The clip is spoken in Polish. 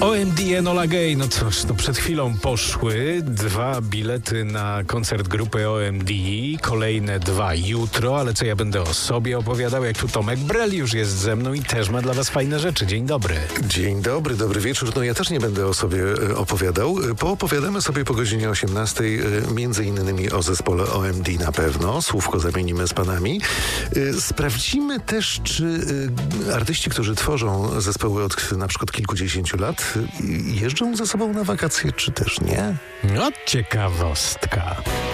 OMD Enola Gay, no cóż, no przed chwilą poszły 2 bilety na koncert grupy OMD, kolejne 2 jutro, ale co ja będę o sobie opowiadał, jak tu Tomek Brel już jest ze mną i też ma dla was fajne rzeczy. Dzień dobry. Dzień dobry, dobry wieczór. No ja też nie będę o sobie opowiadał. Poopowiadamy sobie po godzinie 18 między innymi o zespole OMD na pewno. Słówko zamienimy z panami. Sprawdzimy też, czy artyści, którzy tworzą zespoły od na przykład kilkudziesięciu lat, jeżdżą ze sobą na wakacje, czy też nie? No ciekawostka.